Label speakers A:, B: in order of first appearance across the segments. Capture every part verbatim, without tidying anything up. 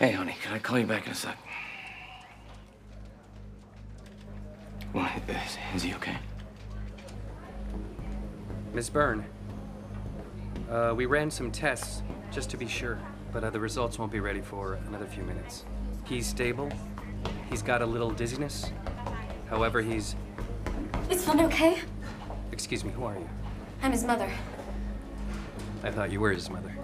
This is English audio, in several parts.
A: Hey, honey, can I call you back in a sec? What, is, is he okay?
B: Miss Byrne, uh, we ran some tests just to be sure, but uh, the results won't be ready for another few minutes. He's stable. He's got a little dizziness. However, he's...
C: Is Fun okay?
B: Excuse me, who are you?
C: I'm his mother.
B: I thought you were his mother.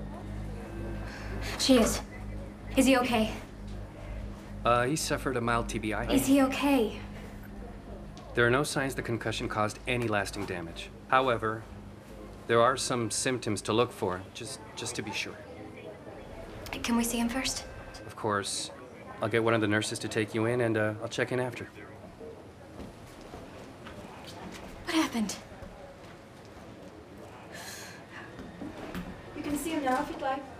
C: She is. Is he okay?
B: Uh, he suffered a mild T B I.
C: Is he okay?
B: There are no signs the concussion caused any lasting damage. However, there are some symptoms to look for, just, just to be sure.
C: Can we see him first?
B: Of course. I'll get one of the nurses to take you in, and uh, I'll check in after.
C: What happened?
D: You can see him now if you'd like.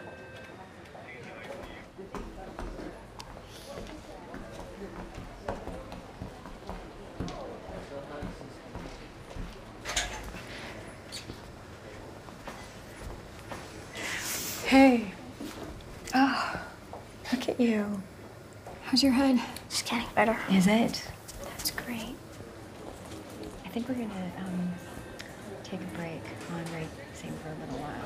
E: Hey. Oh, look at you.
C: How's your head? Just getting better.
E: Is it?
C: That's great.
E: I think we're gonna um, take a break on Ray Sing for a little while.